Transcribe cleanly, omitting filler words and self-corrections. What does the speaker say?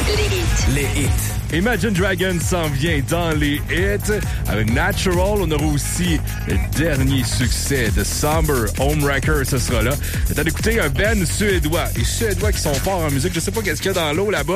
Les hits. Imagine Dragons s'en vient dans les hits. Avec Natural, on aura aussi le dernier succès de Somber, Homewrecker, ce sera là. T'as d'écouter un band suédois. Les Suédois qui sont forts en musique. Je sais pas qu'est-ce qu'il y a dans l'eau là-bas.